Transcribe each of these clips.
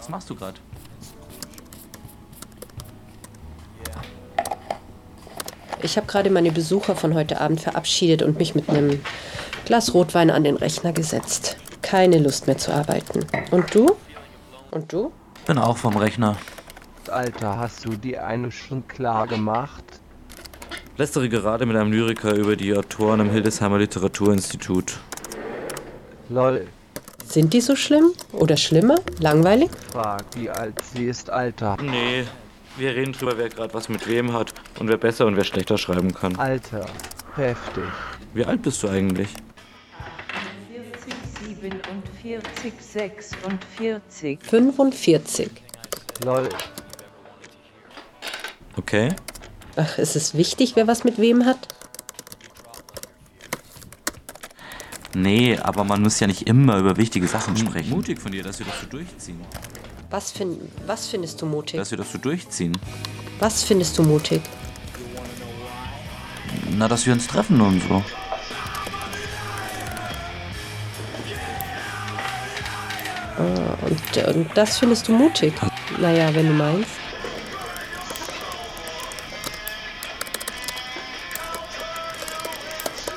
Was machst du gerade? Ich habe gerade meine Besucher von heute Abend verabschiedet und mich mit einem Glas Rotwein an den Rechner gesetzt. Keine Lust mehr zu arbeiten. Und du? Und du? Bin auch vom Rechner. Alter, hast du die eine schon klar gemacht? Lästere gerade mit einem Lyriker über die Autoren am Hildesheimer Literaturinstitut. Lol, Sind die so schlimm? Oder schlimmer? Langweilig? frag, wie alt sie ist, Alter. Nee, wir reden drüber, wer gerade was mit wem hat und wer besser und wer schlechter schreiben kann. Alter, heftig. Wie alt bist du eigentlich? 40, 47, 46. 45. Lol, Okay. Ach, ist es wichtig, wer was mit wem hat? Nee, aber man muss ja nicht immer über wichtige Sachen sprechen. Mutig von dir, dass wir das so durchziehen. Was findest du mutig? Dass wir das so durchziehen. Was findest du mutig? Na, dass wir uns treffen und so. Und das findest du mutig? Naja, wenn du meinst.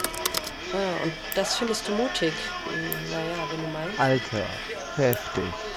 Und das findest du mutig? Naja, wenn du meinst. Alter, heftig.